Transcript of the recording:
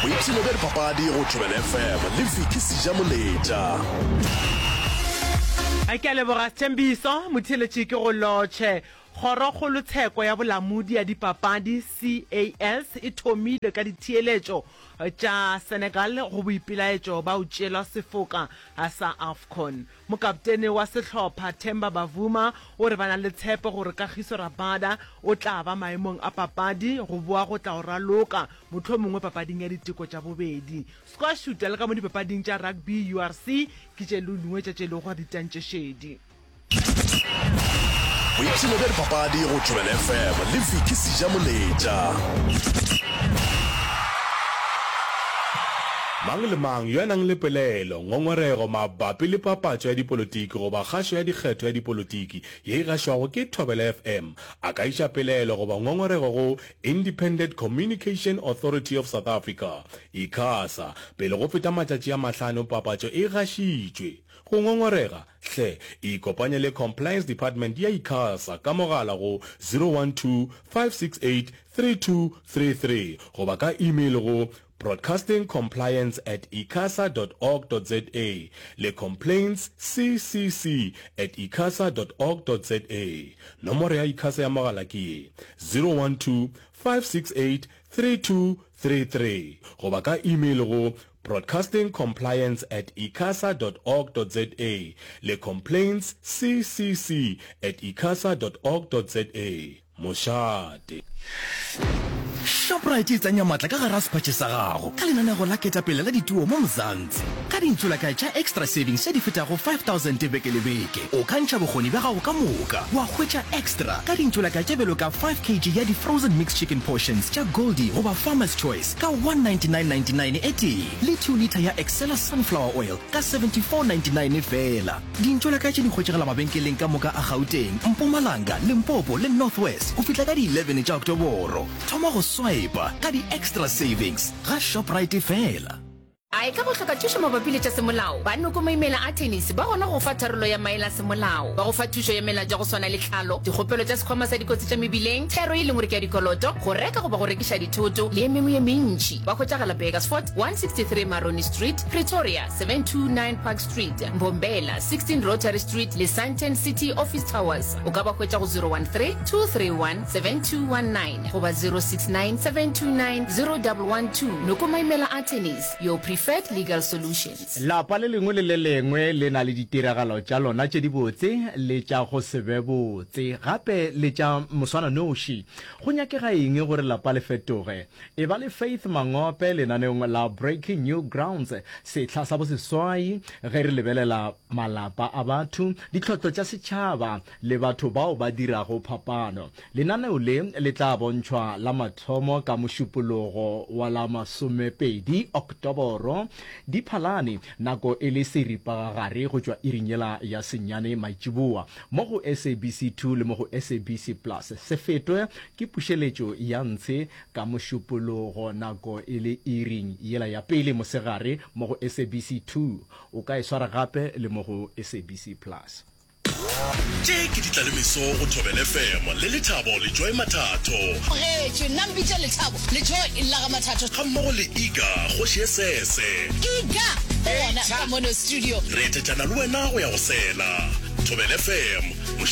boipshino bja dipapadi go Thobela FM le Vicky Sijamoleta. A ke a leboga Thembiso motheletši ke go lotšhe kgorokgolo tsheko ya bolamodi ya dipapadi CAS e thomile ka ditšieletšo tša Senegal go boipelaetšo ba o tšelwa sefoka sa AFCON. Mokaptene wa sehlopha Themba Bavuma o re bana le tshepo gore Kagiso Rabada o tla ba maemong a papadi go boa go tla o raloka mohlomongwe papading ya diteko tša bobedi. Squash shoot le ka mo dipapading tša rugby URC ke tše lungwe tša tše lego ditantšešedi. Boipshino bja dipapadi go Thobela FM le Vicky Sijamoleta. Mang le mang yo nang le pelelo ngongorego mabapi le papatšo ya dipolotiki goba kgašo ya dikgetho ya dipolotiki ye e gašwago ke Thobela FM a ka iša pelelo goba ngongorego go Independent Communication Authority of South Africa ICASA pele go feta matšatši a mahlano papatšo e gašitšwe. Go ngongorega hle ikopanye le Compliance Department ya ICASA ka mogala go 012-568-3233 goba ka email go broadcastingcompliance@icasa.org.za le complaints ccc@icasa.org.za. Nomoro ya ICASA ya mogala ke 012-568-3233 goba ka email go broadcastingcompliance@icasa.org.za le complaints ccc@icasa.org.za. Moshate Shoprite tsanya matla ka gara sepatše sa gago ka lenanego la ketapele la dituo mo Mzansi ka dintšholaka tša extra savings tše di fetago 5,000 beke le beke o ka ntšha bokgoni bja gago ka moka wa hwetša extra ka dintšholaka tše belo ka 5 kg ya di-frozen mixed chicken portions tša Goldie goba Farmer's Choice ka 199.99 e tee le 2 liter ya Excella sunflower oil ka 74.99 fela. Dintšholaka tše di hwetšegela mabenkeleng ka moka a Gauteng, Mpumalanga, Limpopo le Northwest go fitla ka di 11 tša Oktoboro. Thoma go swipe ka di-extra savings ga Shoprite fela. Ai ka go hloka thušo mabapi le tša semolao banoko maimela a tennis ba gona go fa tharolo ya maela a semolao ba go fa thušo ya mela tša go swana le tlhalo dikgopelo tša sekhwama sa dikotsi tša mebileng thero e leng gore ke ya dikoloto go reka goba go rekiša dithoto le mengwe ye mentši ba hwetšagala Bakersfort 163 Maroni Street, Pretoria 729 Park Street, Mbombela 16 Rotary Street le Sandton City Office Towers. O ka ba hwetša go 013-231-7219 goba 069-729-0112. Noko maimela a tennis, your preferred legal solutions. Lapa le lengwe le lengwe le na le ditiragalo tša lona tše di botse le tša go se be botse gape le tša moswana noši go nyakega eng gore lapa le fetoge e ba le Faith Mangope lenaneong la Breaking New Grounds sehla sa boseswai ge re lebelela malapa a batho ditlhotlo tša setšhaba le batho bao ba dirago phapano. Lenaneo le tla bontšhwa la mathomo ka mošupologo wa la 20 Oktoboro di phalane nako e le seripagare go tšwa irinyela ya senyane maitšiboa mo go SABC2 le mo go SABC Plus. Se fetwe ke pušeletšo ya ntshe ka mošupologo nako e le iring yela ya pele mosegare mo go SABC2 o ka e swara gape le mo go SABC Plus. Tše ke ditlalemeso go Thobela FM le Lethabo le Joy Mathato. Ge nambitša Lethabo le Joy e llaga Mathato ga mmogo le Iga Kgoši Esese. Iga bona ka mono studio re etetšana le wena go ya go sela Thobela FM.